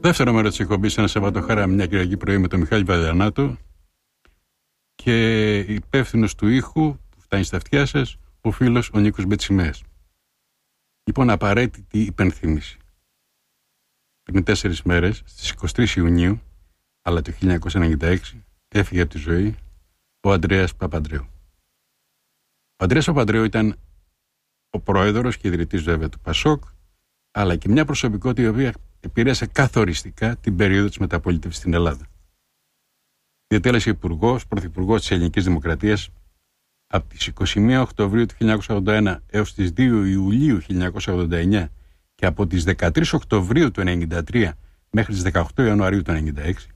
Δεύτερο μέρος της εκπομπής, ένα Σαββατοχάρα, μια Κυριακή πρωί με τον Μιχάλη Βαρδανάτο και υπεύθυνος του ήχου που φτάνει στα αυτιά σας, ο φίλος ο Νίκος Μπετσιμέας. Λοιπόν, απαραίτητη υπενθύμηση. Πριν 4 μέρες, στις 23 Ιουνίου, αλλά το 1996, έφυγε από τη ζωή ο Ανδρέας Παπανδρέου. Ο Ανδρέας Παπανδρέου ήταν ο πρόεδρος και ιδρυτής βέβαια του Πασόκ, αλλά και μια προσωπικότητα η οποία επηρέασε καθοριστικά την περίοδο της μεταπολίτευσης στην Ελλάδα. Διατέλεσε πρωθυπουργός της Ελληνικής Δημοκρατίας από τις 21 Οκτωβρίου του 1981 έως τις 2 Ιουλίου 1989 και από τις 13 Οκτωβρίου του 1993 μέχρι τις 18 Ιανουαρίου του 1996.